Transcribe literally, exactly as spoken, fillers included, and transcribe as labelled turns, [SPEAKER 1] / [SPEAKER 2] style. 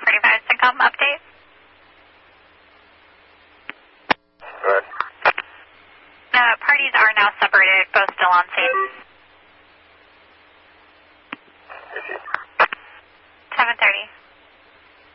[SPEAKER 1] forty-five Syncom update.
[SPEAKER 2] Good.
[SPEAKER 1] Uh, parties are now separated, both still on scene.